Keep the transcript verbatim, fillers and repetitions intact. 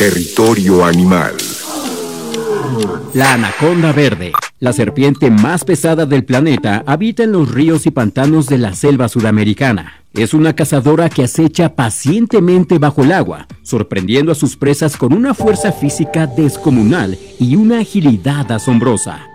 Territorio animal. La anaconda verde, la serpiente más pesada del planeta, habita en los ríos y pantanos de la selva sudamericana. Es una cazadora que acecha pacientemente bajo el agua, sorprendiendo a sus presas con una fuerza física descomunal y una agilidad asombrosa.